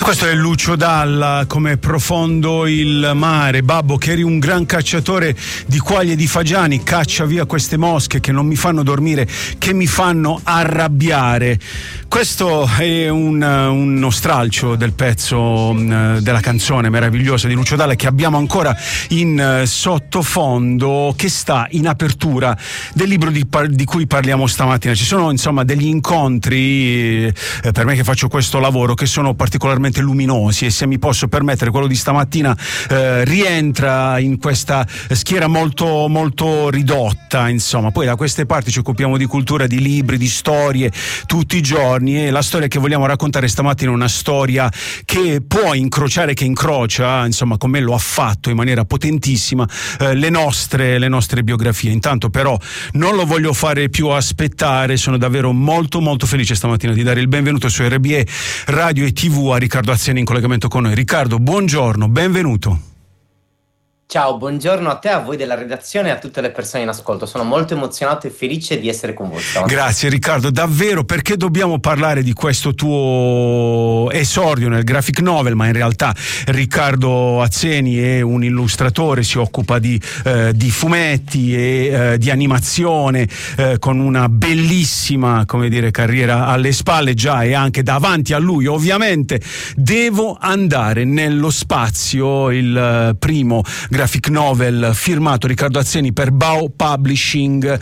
Questo è Lucio Dalla, come profondo il mare. Babbo, che eri un gran cacciatore di quaglie e di fagiani, caccia via queste mosche che non mi fanno dormire, che mi fanno arrabbiare. Questo è uno stralcio del pezzo, della canzone meravigliosa di Lucio Dalla, che abbiamo ancora in sottofondo, che sta in apertura del libro di cui parliamo stamattina. Ci sono insomma degli incontri, per me che faccio questo lavoro, che sono particolarmente luminosi, e se mi posso permettere quello di stamattina rientra in questa schiera molto molto ridotta. Insomma, poi da queste parti ci occupiamo di cultura, di libri, di storie tutti i giorni, e la storia che vogliamo raccontare stamattina è una storia che può incrociare, che incrocia, insomma, con me lo ha fatto in maniera potentissima, le nostre biografie. Intanto però non lo voglio fare più aspettare, sono davvero molto molto felice stamattina di dare il benvenuto su RBE Radio e TV a Riccardo Azzeni in collegamento con noi. Riccardo, buongiorno, benvenuto. Ciao, buongiorno a te, a voi della redazione e a tutte le persone in ascolto. Sono molto emozionato e felice di essere con voi. Grazie Riccardo, davvero, perché dobbiamo parlare di questo tuo esordio nel graphic novel, ma in realtà Riccardo Azzeni è un illustratore, si occupa di fumetti e di animazione, con una bellissima, come dire, carriera alle spalle già, e anche davanti a lui ovviamente devo andare nello spazio, il primo graphic novel firmato Riccardo Azzeni per Bao Publishing.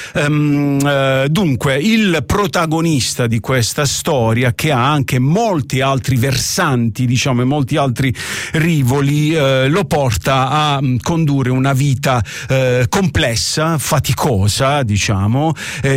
Dunque, il protagonista di questa storia, che ha anche molti altri versanti, diciamo, e molti altri rivoli, lo porta a condurre una vita complessa, faticosa, diciamo,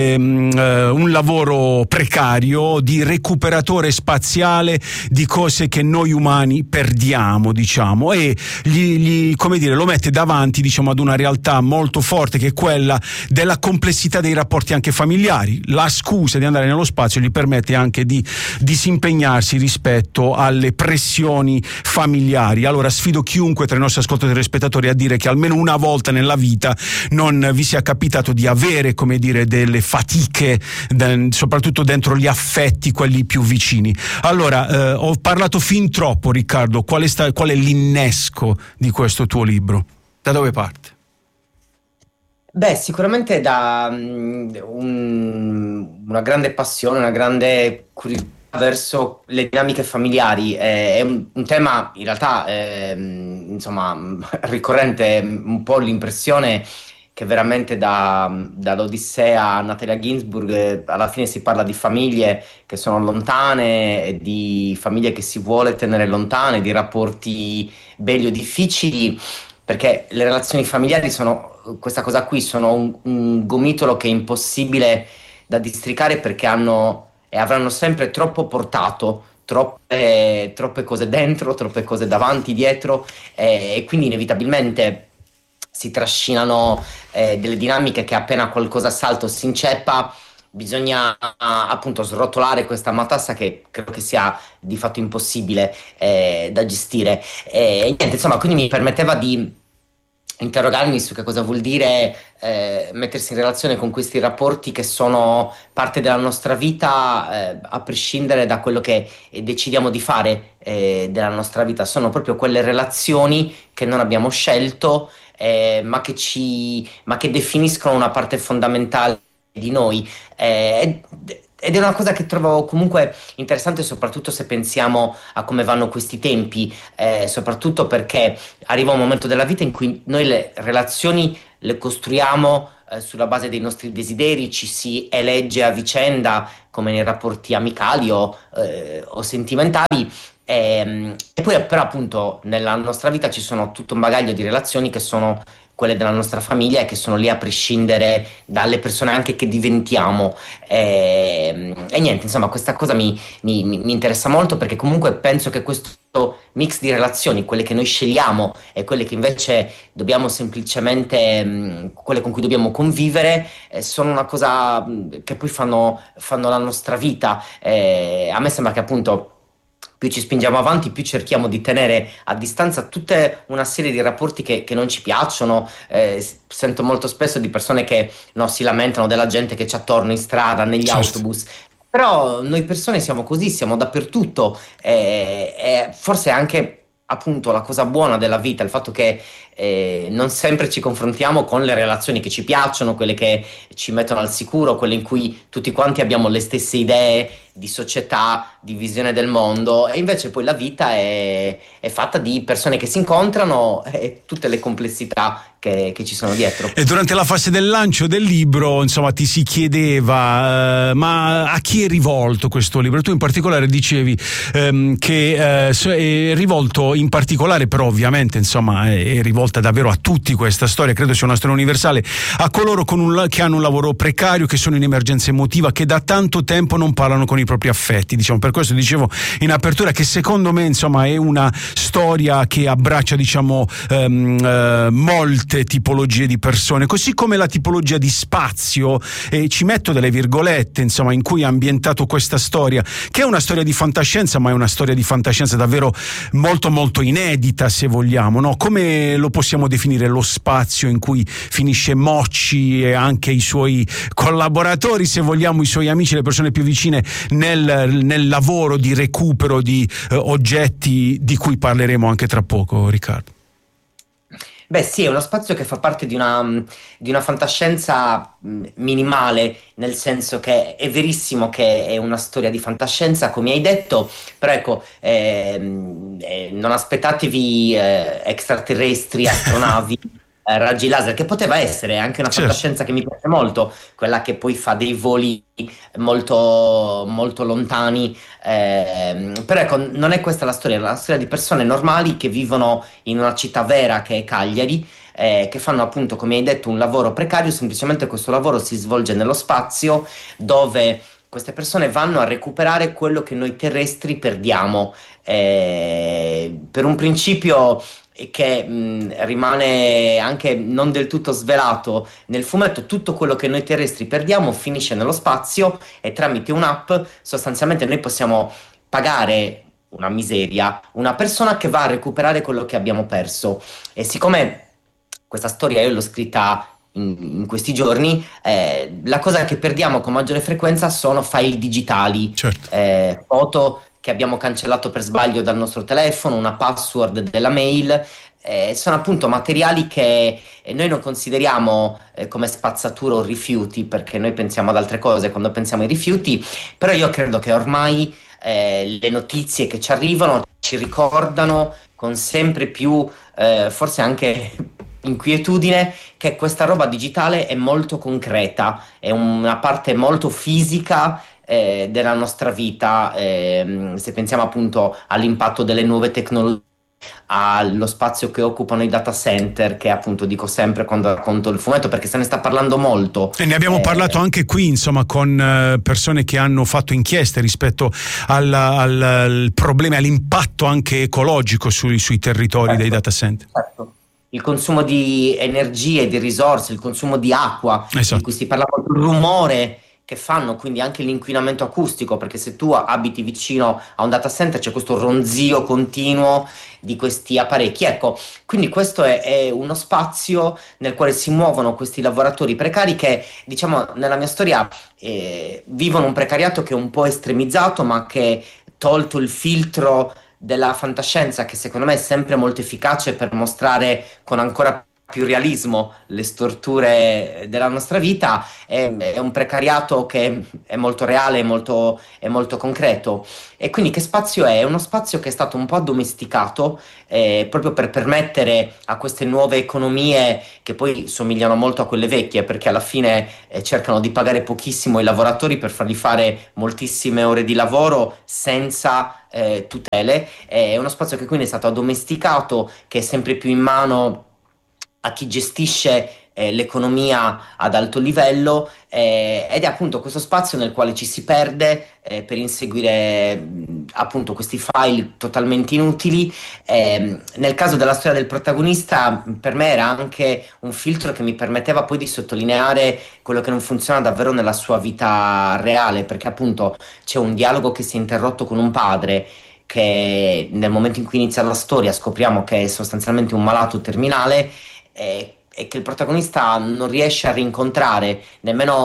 un lavoro precario di recuperatore spaziale di cose che noi umani perdiamo, diciamo, e come dire, lo mette davanti, diciamo, ad una realtà molto forte, che è quella della complessità dei rapporti anche familiari. La scusa di andare nello spazio gli permette anche di disimpegnarsi rispetto alle pressioni familiari. Allora sfido chiunque tra i nostri ascoltatori e spettatori a dire che almeno una volta nella vita non vi sia capitato di avere, come dire, delle fatiche, soprattutto dentro gli affetti, quelli più vicini. Allora, ho parlato fin troppo, Riccardo. Qual è l'innesco di questo tuo libro? Da dove parte? Beh, sicuramente da una grande passione, una grande curiosità verso le dinamiche familiari. È un tema in realtà insomma ricorrente, un po' l'impressione che veramente dall'Odissea a Natalia Ginzburg alla fine si parla di famiglie che sono lontane, di famiglie che si vuole tenere lontane, di rapporti belli o difficili, perché le relazioni familiari questa cosa qui, sono un gomitolo che è impossibile da districare, perché hanno e avranno sempre troppo portato, troppe cose dentro, troppe cose davanti, dietro, e quindi inevitabilmente si trascinano delle dinamiche che appena qualcosa salta o si inceppa, bisogna appunto srotolare questa matassa, che credo che sia di fatto impossibile da gestire. E niente, insomma, quindi mi permetteva di interrogarmi su che cosa vuol dire mettersi in relazione con questi rapporti che sono parte della nostra vita, a prescindere da quello che decidiamo di fare della nostra vita. Sono proprio quelle relazioni che non abbiamo scelto, ma che definiscono una parte fondamentale di noi. Ed è una cosa che trovo comunque interessante, soprattutto se pensiamo a come vanno questi tempi, soprattutto perché arriva un momento della vita in cui noi le relazioni le costruiamo sulla base dei nostri desideri, ci si elegge a vicenda, come nei rapporti amicali o sentimentali. E poi però appunto nella nostra vita ci sono tutto un bagaglio di relazioni che sono quelle della nostra famiglia e che sono lì a prescindere dalle persone anche che diventiamo. E niente, insomma, questa cosa mi interessa molto, perché comunque penso che questo mix di relazioni, quelle che noi scegliamo e quelle che invece dobbiamo semplicemente, quelle con cui dobbiamo convivere, sono una cosa che poi fanno la nostra vita. A me sembra che appunto più ci spingiamo avanti, più cerchiamo di tenere a distanza tutta una serie di rapporti che non ci piacciono. Sento molto spesso di persone che si lamentano della gente che c'è attorno in strada, negli autobus. Però noi persone siamo così, siamo dappertutto, e forse anche appunto la cosa buona della vita, il fatto che non sempre ci confrontiamo con le relazioni che ci piacciono, quelle che ci mettono al sicuro, quelle in cui tutti quanti abbiamo le stesse idee di società, di visione del mondo, e invece poi la vita è fatta di persone che si incontrano e tutte le complessità che ci sono dietro. E durante la fase del lancio del libro, insomma, ti si chiedeva ma a chi è rivolto questo libro? Tu in particolare dicevi che è rivolto in particolare, però ovviamente insomma è rivolta davvero a tutti questa storia, credo sia una storia universale, a coloro che hanno un lavoro precario, che sono in emergenza emotiva, che da tanto tempo non parlano con i propri affetti, diciamo. Per questo dicevo in apertura che secondo me insomma è una storia che abbraccia, diciamo, molte tipologie di persone, così come la tipologia di spazio, e ci metto delle virgolette, insomma, in cui è ambientato questa storia, che è una storia di fantascienza, ma è una storia di fantascienza davvero molto molto inedita, se vogliamo, no? Come lo possiamo definire lo spazio in cui finisce Mocci e anche i suoi collaboratori, se vogliamo, i suoi amici, le persone più vicine nel lavoro di recupero di oggetti di cui parleremo anche tra poco, Riccardo? Beh, sì, è uno spazio che fa parte di una fantascienza minimale, nel senso che è verissimo che è una storia di fantascienza, come hai detto, però ecco, non aspettatevi extraterrestri, astronavi, raggi laser, che poteva essere anche una Certo. fantascienza che mi piace molto, quella che poi fa dei voli molto, molto lontani, però ecco, non è questa è la storia di persone normali che vivono in una città vera che è Cagliari, che fanno appunto, come hai detto, un lavoro precario, semplicemente questo lavoro si svolge nello spazio dove queste persone vanno a recuperare quello che noi terrestri perdiamo, per un principio che rimane anche non del tutto svelato nel fumetto. Tutto quello che noi terrestri perdiamo finisce nello spazio e tramite un'app sostanzialmente noi possiamo pagare una miseria una persona che va a recuperare quello che abbiamo perso. E siccome questa storia io l'ho scritta in questi giorni, la cosa che perdiamo con maggiore frequenza sono file digitali, Certo. foto che abbiamo cancellato per sbaglio dal nostro telefono, una password della mail. Sono appunto materiali che noi non consideriamo come spazzatura o rifiuti, perché noi pensiamo ad altre cose quando pensiamo ai rifiuti, però io credo che ormai le notizie che ci arrivano ci ricordano con sempre più, forse anche inquietudine, che questa roba digitale è molto concreta, è una parte molto fisica della nostra vita, se pensiamo appunto all'impatto delle nuove tecnologie, allo spazio che occupano i data center, che appunto dico sempre quando racconto il fumetto, perché se ne sta parlando molto. E ne abbiamo parlato anche qui, insomma, con persone che hanno fatto inchieste rispetto al problema, all'impatto anche ecologico sui territori dei data center. Certo. Il consumo di energie, di risorse, il consumo di acqua, Esatto. di cui si parla molto, il rumore che fanno, quindi anche l'inquinamento acustico, perché se tu abiti vicino a un data center c'è questo ronzio continuo di questi apparecchi. Ecco, quindi questo è uno spazio nel quale si muovono questi lavoratori precari che, diciamo, nella mia storia vivono un precariato che è un po' estremizzato, ma che, tolto il filtro della fantascienza, che secondo me è sempre molto efficace per mostrare con ancora più realismo le storture della nostra vita, è un precariato che è molto reale, è molto concreto. E quindi che spazio è? È uno spazio che è stato un po' addomesticato, proprio per permettere a queste nuove economie, che poi somigliano molto a quelle vecchie, perché alla fine cercano di pagare pochissimo i lavoratori per fargli fare moltissime ore di lavoro senza tutele. È uno spazio che quindi è stato addomesticato, che è sempre più in mano a chi gestisce l'economia ad alto livello, ed è appunto questo spazio nel quale ci si perde per inseguire appunto questi file totalmente inutili. Nel caso della storia del protagonista, per me era anche un filtro che mi permetteva poi di sottolineare quello che non funziona davvero nella sua vita reale, perché appunto c'è un dialogo che si è interrotto con un padre che, nel momento in cui inizia la storia, scopriamo che è sostanzialmente un malato terminale, e che il protagonista non riesce a rincontrare nemmeno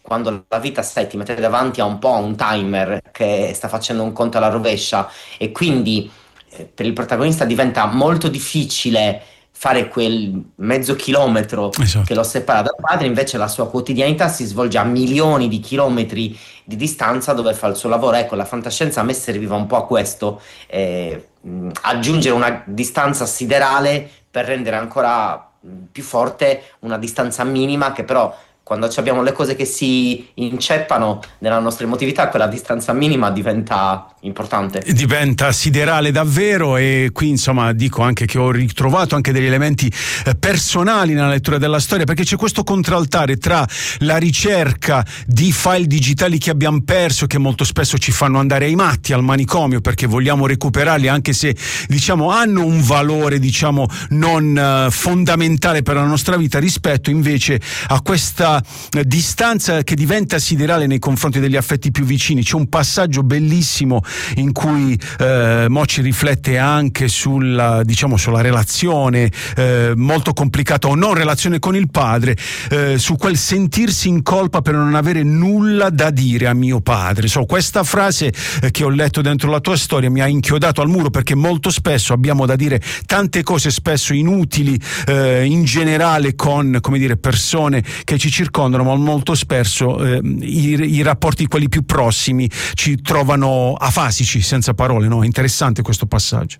quando la vita, sai, ti mette davanti a un po' a un timer che sta facendo un conto alla rovescia, e quindi per il protagonista diventa molto difficile fare quel mezzo chilometro che Esatto. lo separa dal padre. Invece la sua quotidianità si svolge a milioni di chilometri di distanza dove fa il suo lavoro. Ecco, la fantascienza a me serviva un po' a questo, aggiungere una distanza siderale per rendere ancora più forte una distanza minima, che però quando abbiamo le cose che si inceppano nella nostra emotività, quella distanza minima diventa importante. Diventa siderale davvero. E qui insomma dico anche che ho ritrovato anche degli elementi personali nella lettura della storia, perché c'è questo contraltare tra la ricerca di file digitali che abbiamo perso, che molto spesso ci fanno andare ai matti al manicomio perché vogliamo recuperarli, anche se diciamo hanno un valore diciamo non fondamentale per la nostra vita, rispetto invece a questa distanza che diventa siderale nei confronti degli affetti più vicini. C'è un passaggio bellissimo in cui Moci riflette anche sulla relazione molto complicata o non relazione con il padre, su quel sentirsi in colpa per non avere nulla da dire a mio padre. Questa frase che ho letto dentro la tua storia mi ha inchiodato al muro, perché molto spesso abbiamo da dire tante cose spesso inutili in generale con, come dire, persone che ci circondano, ma molto spesso i rapporti, quelli più prossimi, ci trovano afasici, senza parole, no? È interessante questo passaggio.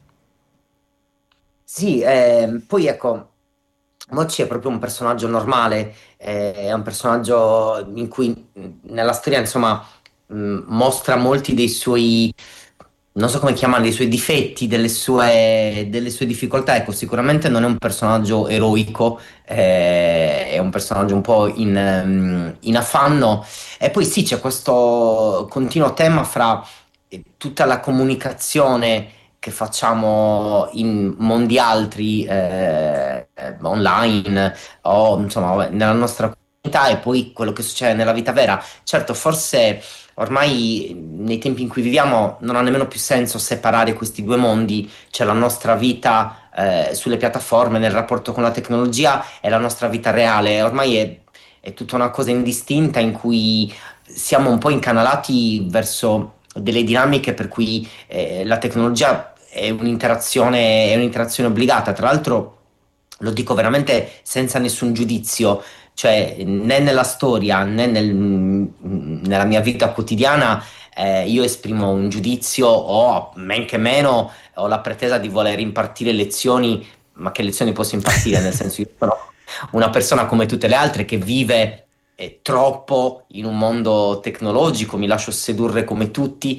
Sì, poi ecco, Mochi è proprio un personaggio normale, è un personaggio in cui nella storia, insomma, mostra molti dei suoi, non so come chiamarli, dei suoi difetti, delle sue difficoltà. Ecco, sicuramente non è un personaggio eroico, è un personaggio un po' in affanno. E poi sì, c'è questo continuo tema fra tutta la comunicazione che facciamo in mondi altri, online, o insomma vabbè, nella nostra comunità, e poi quello che succede nella vita vera. Certo, forse ormai nei tempi in cui viviamo non ha nemmeno più senso separare questi due mondi. C'è la nostra vita sulle piattaforme, nel rapporto con la tecnologia, e la nostra vita reale. Ormai è tutta una cosa indistinta, in cui siamo un po' incanalati verso delle dinamiche per cui la tecnologia è un'interazione obbligata. Tra l'altro, lo dico veramente senza nessun giudizio, cioè né nella storia né nella mia vita quotidiana io esprimo un giudizio, o men che meno ho la pretesa di voler impartire lezioni. Ma che lezioni posso impartire? Nel senso, io sono una persona come tutte le altre che vive troppo in un mondo tecnologico, mi lascio sedurre come tutti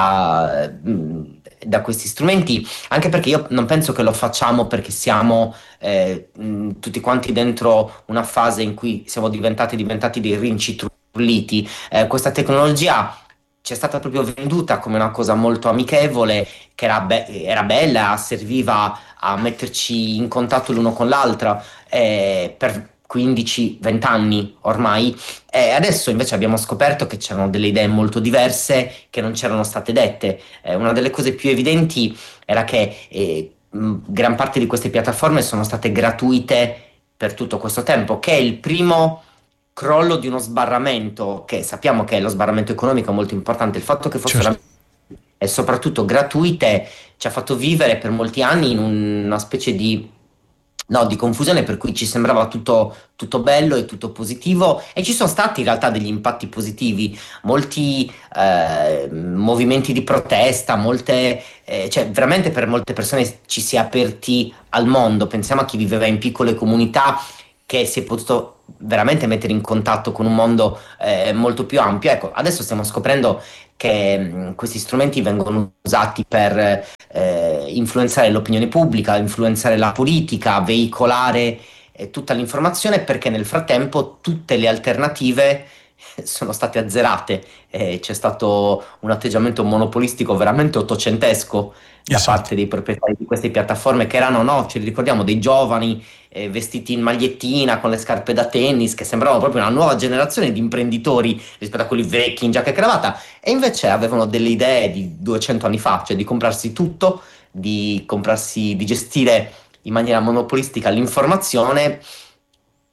da questi strumenti, anche perché io non penso che lo facciamo perché siamo tutti quanti dentro una fase in cui siamo diventati dei rincitrulliti. Questa tecnologia ci è stata proprio venduta come una cosa molto amichevole, che era bella, serviva a metterci in contatto l'uno con l'altra per 15-20 anni ormai. E adesso invece abbiamo scoperto che c'erano delle idee molto diverse che non c'erano state dette. Una delle cose più evidenti era che gran parte di queste piattaforme sono state gratuite per tutto questo tempo, che è il primo crollo di uno sbarramento, che sappiamo che lo sbarramento economico è molto importante. Il fatto che fossero Certo. e soprattutto gratuite ci ha fatto vivere per molti anni in una specie di, no, di confusione, per cui ci sembrava tutto bello e tutto positivo, e ci sono stati in realtà degli impatti positivi, molti movimenti di protesta, cioè veramente per molte persone ci si è aperti al mondo. Pensiamo a chi viveva in piccole comunità, che si è potuto veramente mettere in contatto con un mondo molto più ampio. Ecco, adesso stiamo scoprendo che questi strumenti vengono usati per influenzare l'opinione pubblica, influenzare la politica, veicolare tutta l'informazione, perché nel frattempo tutte le alternative sono state azzerate. C'è stato un atteggiamento monopolistico veramente ottocentesco da Esatto. parte dei proprietari di queste piattaforme, che erano, no, ce li ricordiamo, dei giovani vestiti in magliettina con le scarpe da tennis, che sembravano proprio una nuova generazione di imprenditori rispetto a quelli vecchi in giacca e cravatta, e invece avevano delle idee di 200 anni fa, cioè di comprarsi tutto, di gestire in maniera monopolistica l'informazione.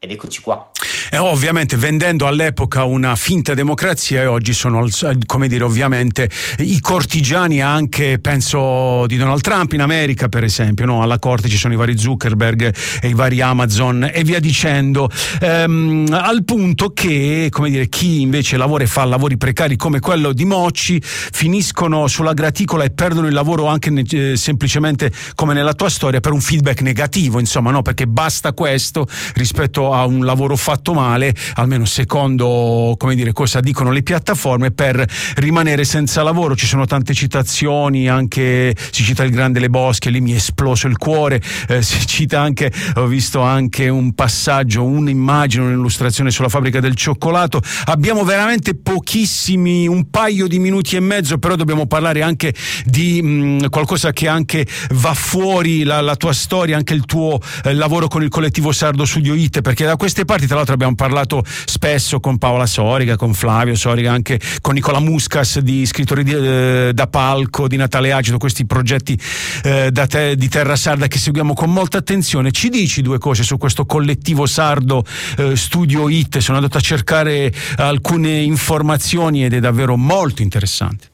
ed eccoci qua. Ovviamente vendendo all'epoca una finta democrazia, e oggi sono, come dire, ovviamente i cortigiani anche, penso, di Donald Trump in America, per esempio, no? Alla corte ci sono i vari Zuckerberg e i vari Amazon e via dicendo, al punto che, come dire, chi invece lavora e fa lavori precari come quello di Mocci finiscono sulla graticola e perdono il lavoro anche semplicemente come nella tua storia per un feedback negativo, insomma, no? Perché basta questo rispetto a un lavoro fatto male, almeno secondo, come dire, cosa dicono le piattaforme, per rimanere senza lavoro. Ci sono tante citazioni, anche si cita il grande Le Boschi, lì mi è esploso il cuore, si cita anche, ho visto anche un passaggio, un'immagine, un'illustrazione sulla fabbrica del cioccolato. Abbiamo veramente pochissimi, un paio di minuti e mezzo, però dobbiamo parlare anche di qualcosa che anche va fuori la tua storia, anche il tuo lavoro con il collettivo sardo Studio It, perché da queste parti, tra l'altro, abbiamo parlato spesso con Paola Soriga, con Flavio Soriga, anche con Nicola Muscas di Scrittori da Palco, di Natale Agito, questi progetti di Terra Sarda che seguiamo con molta attenzione. Ci dici due cose su questo collettivo sardo Studio It? Sono andato a cercare alcune informazioni ed è davvero molto interessante.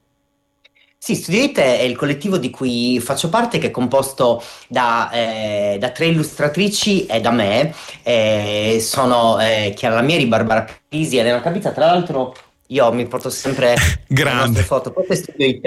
Sì, Studio It è il collettivo di cui faccio parte, che è composto da 3 illustratrici e da me. Sono Chiara Lamieri, Barbara Pisi e Elena Capizza. Tra l'altro io mi porto sempre le nostre foto. Questo è Studio It.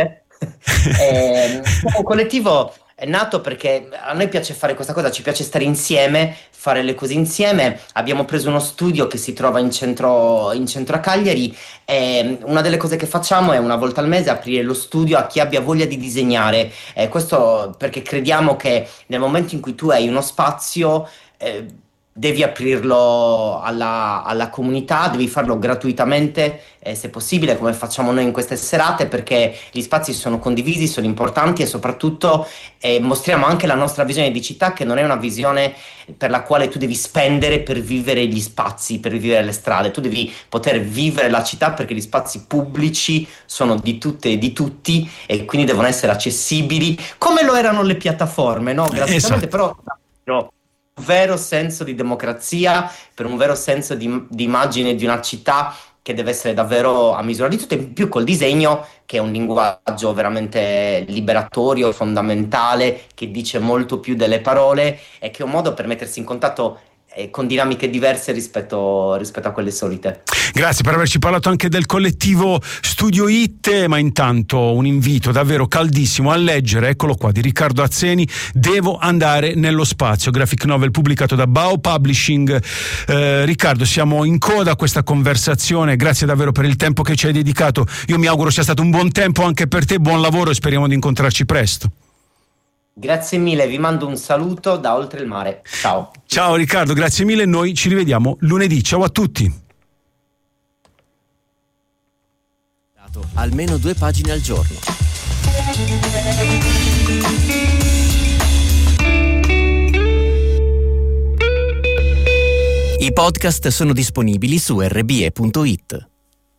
È un collettivo è nato perché a noi piace fare questa cosa, ci piace stare insieme, fare le cose insieme. Abbiamo preso uno studio che si trova in centro a Cagliari, e una delle cose che facciamo è una volta al mese aprire lo studio a chi abbia voglia di disegnare. Questo perché crediamo che nel momento in cui tu hai uno spazio, devi aprirlo alla comunità, devi farlo gratuitamente, se possibile, come facciamo noi in queste serate, perché gli spazi sono condivisi, sono importanti e soprattutto mostriamo anche la nostra visione di città, che non è una visione per la quale tu devi spendere per vivere gli spazi, per vivere le strade. Tu devi poter vivere la città perché gli spazi pubblici sono di tutte e di tutti e quindi devono essere accessibili, come lo erano le piattaforme, no? Gratuitamente, però un vero senso di democrazia, per un vero senso di immagine di una città che deve essere davvero a misura di tutto, e in più col disegno, che è un linguaggio veramente liberatorio, fondamentale, che dice molto più delle parole e che è un modo per mettersi in contatto con dinamiche diverse rispetto a quelle solite. Grazie per averci parlato anche del collettivo Studio It, ma intanto un invito davvero caldissimo a leggere, eccolo qua, di Riccardo Azzeni, Devo andare nello spazio, graphic novel pubblicato da Bao Publishing. Riccardo, siamo in coda a questa conversazione, grazie davvero per il tempo che ci hai dedicato. Io mi auguro sia stato un buon tempo anche per te, buon lavoro e speriamo di incontrarci presto. Grazie mille, vi mando un saluto da oltre il mare. Ciao. Ciao Riccardo, grazie mille, noi ci rivediamo lunedì. Ciao a tutti. Almeno 2 pagine al giorno. I podcast sono disponibili su rbe.it.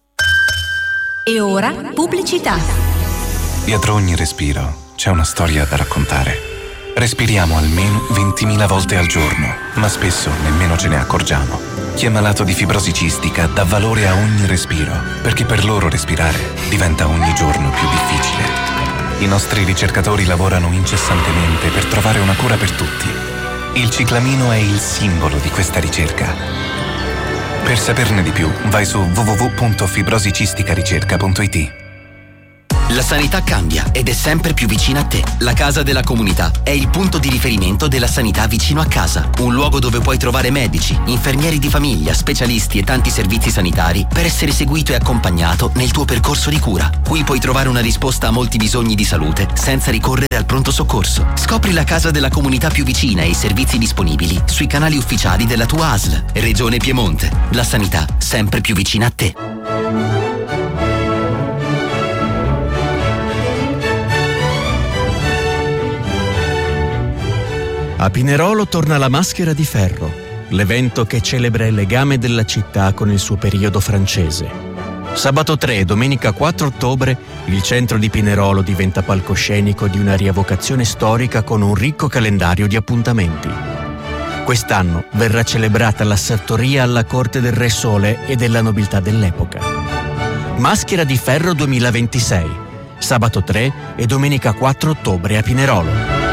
E ora pubblicità. Dietro ogni respiro c'è una storia da raccontare. Respiriamo almeno 20.000 volte al giorno, ma spesso nemmeno ce ne accorgiamo. Chi è malato di fibrosi cistica dà valore a ogni respiro, perché per loro respirare diventa ogni giorno più difficile. I nostri ricercatori lavorano incessantemente per trovare una cura per tutti. Il ciclamino è il simbolo di questa ricerca. Per saperne di più, vai su www.fibrosicisticaRicerca.it. La sanità cambia ed è sempre più vicina a te. La Casa della Comunità è il punto di riferimento della sanità vicino a casa. Un luogo dove puoi trovare medici, infermieri di famiglia, specialisti e tanti servizi sanitari per essere seguito e accompagnato nel tuo percorso di cura. Qui puoi trovare una risposta a molti bisogni di salute senza ricorrere al pronto soccorso. Scopri la Casa della Comunità più vicina e i servizi disponibili sui canali ufficiali della tua ASL. Regione Piemonte. La sanità sempre più vicina a te. A Pinerolo torna la Maschera di Ferro, l'evento che celebra il legame della città con il suo periodo francese. Sabato 3 e domenica 4 ottobre il centro di Pinerolo diventa palcoscenico di una rievocazione storica con un ricco calendario di appuntamenti. Quest'anno verrà celebrata la sartoria alla corte del Re Sole e della nobiltà dell'epoca. Maschera di Ferro 2026, sabato 3 e domenica 4 ottobre a Pinerolo.